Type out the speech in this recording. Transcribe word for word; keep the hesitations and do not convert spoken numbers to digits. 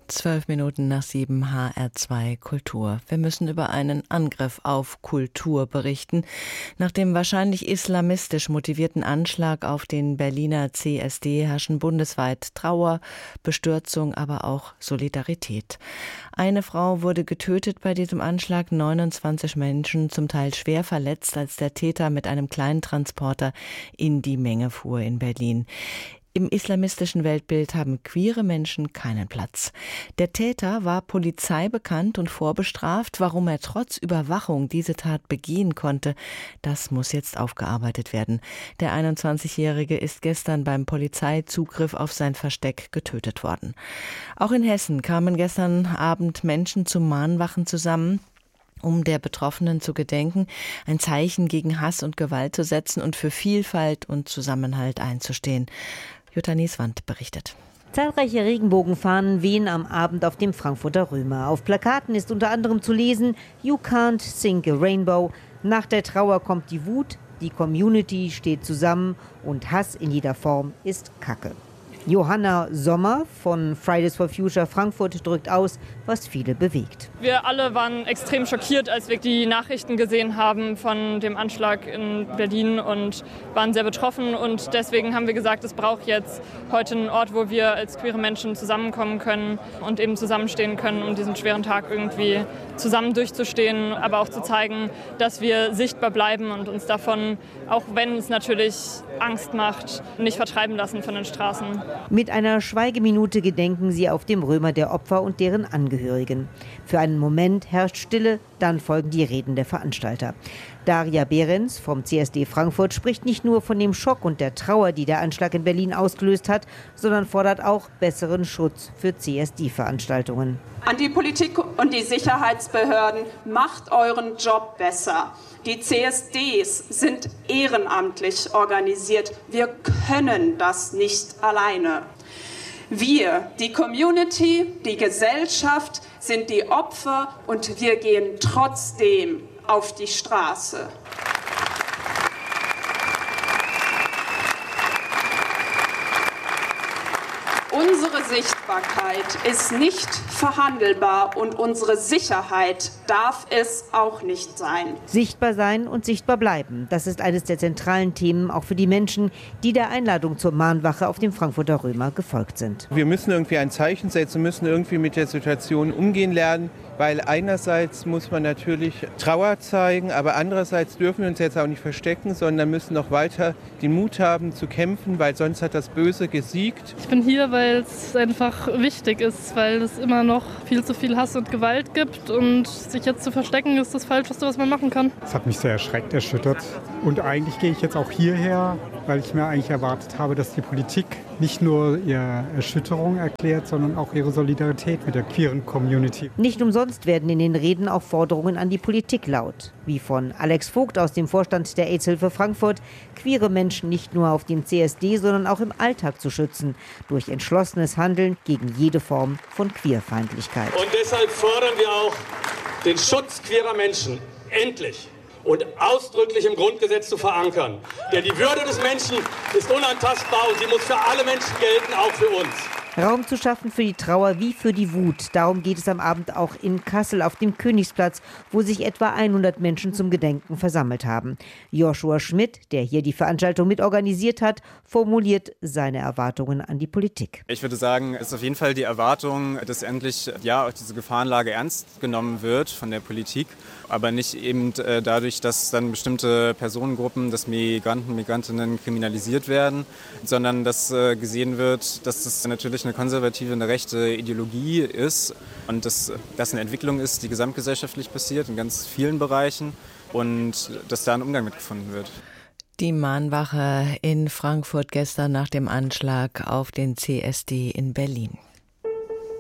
Zwölf Minuten nach sieben, H R zwei Kultur. Wir müssen über einen Angriff auf Kultur berichten. Nach dem wahrscheinlich islamistisch motivierten Anschlag auf den Berliner C S D herrschen bundesweit Trauer, Bestürzung, aber auch Solidarität. Eine Frau wurde getötet bei diesem Anschlag, neunundzwanzig Menschen, zum Teil schwer verletzt, als der Täter mit einem kleinen Transporter in die Menge fuhr in Berlin. Im islamistischen Weltbild haben queere Menschen keinen Platz. Der Täter war Polizei bekannt und vorbestraft. Warum er trotz Überwachung diese Tat begehen konnte, das muss jetzt aufgearbeitet werden. Der einundzwanzigjährige ist gestern beim Polizeizugriff auf sein Versteck getötet worden. Auch in Hessen kamen gestern Abend Menschen zu Mahnwachen zusammen, um der Betroffenen zu gedenken, ein Zeichen gegen Hass und Gewalt zu setzen und für Vielfalt und Zusammenhalt einzustehen. Jutta Nieswand berichtet. Zahlreiche Regenbogenfahnen wehen am Abend auf dem Frankfurter Römer. Auf Plakaten ist unter anderem zu lesen: You can't sink a rainbow. Nach der Trauer kommt die Wut, die Community steht zusammen und Hass in jeder Form ist Kacke. Johanna Sommer von Fridays for Future Frankfurt drückt aus, was viele bewegt. Wir alle waren extrem schockiert, als wir die Nachrichten gesehen haben von dem Anschlag in Berlin und waren sehr betroffen. Und deswegen haben wir gesagt, es braucht jetzt heute einen Ort, wo wir als queere Menschen zusammenkommen können und eben zusammenstehen können, um diesen schweren Tag irgendwie zusammen durchzustehen, aber auch zu zeigen, dass wir sichtbar bleiben und uns davon, auch wenn es natürlich Angst macht, nicht vertreiben lassen von den Straßen. Mit einer Schweigeminute gedenken sie auf dem Römer der Opfer und deren Angehörigen. Für einen Moment herrscht Stille, dann folgen die Reden der Veranstalter. Daria Behrens vom C S D Frankfurt spricht nicht nur von dem Schock und der Trauer, die der Anschlag in Berlin ausgelöst hat, sondern fordert auch besseren Schutz für C S D-Veranstaltungen. An die Politik und die Sicherheitsbehörden: Macht euren Job besser. Die C S Ds sind ehrenamtlich organisiert. Wir können das nicht alleine. Wir, die Community, die Gesellschaft, sind die Opfer und wir gehen trotzdem auf die Straße. Unsere Sichtbarkeit ist nicht verhandelbar und unsere Sicherheit darf es auch nicht sein. Sichtbar sein und sichtbar bleiben, das ist eines der zentralen Themen auch für die Menschen, die der Einladung zur Mahnwache auf dem Frankfurter Römer gefolgt sind. Wir müssen irgendwie ein Zeichen setzen, müssen irgendwie mit der Situation umgehen lernen, weil einerseits muss man natürlich Trauer zeigen, aber andererseits dürfen wir uns jetzt auch nicht verstecken, sondern müssen noch weiter den Mut haben zu kämpfen, weil sonst hat das Böse gesiegt. Ich bin hier, weil es einfach wichtig ist, weil es immer noch viel zu viel Hass und Gewalt gibt und sich jetzt zu verstecken ist das Falscheste, was man machen kann. Es hat mich sehr erschreckt, erschüttert und eigentlich gehe ich jetzt auch hierher, weil ich mir eigentlich erwartet habe, dass die Politik nicht nur ihre Erschütterung erklärt, sondern auch ihre Solidarität mit der queeren Community. Nicht umsonst werden in den Reden auch Forderungen an die Politik laut, wie von Alex Vogt aus dem Vorstand der AIDS-Hilfe Frankfurt, queere Menschen nicht nur auf dem C S D, sondern auch im Alltag zu schützen, durch entschlossenes Handeln gegen jede Form von Queerfeindlichkeit. Und deshalb fordern wir auch den Schutz queerer Menschen endlich und ausdrücklich im Grundgesetz zu verankern. Denn die Würde des Menschen ist unantastbar und sie muss für alle Menschen gelten, auch für uns. Raum zu schaffen für die Trauer wie für die Wut. Darum geht es am Abend auch in Kassel auf dem Königsplatz, wo sich etwa hundert Menschen zum Gedenken versammelt haben. Joshua Schmidt, der hier die Veranstaltung mitorganisiert hat, formuliert seine Erwartungen an die Politik. Ich würde sagen, es ist auf jeden Fall die Erwartung, dass endlich ja auch diese Gefahrenlage ernst genommen wird von der Politik, aber nicht eben dadurch, dass dann bestimmte Personengruppen, dass Migranten, Migrantinnen kriminalisiert werden, sondern dass gesehen wird, dass es natürlich eine konservative, eine rechte Ideologie ist und dass das eine Entwicklung ist, die gesamtgesellschaftlich passiert in ganz vielen Bereichen und dass da ein Umgang mitgefunden wird. Die Mahnwache in Frankfurt gestern nach dem Anschlag auf den C S D in Berlin.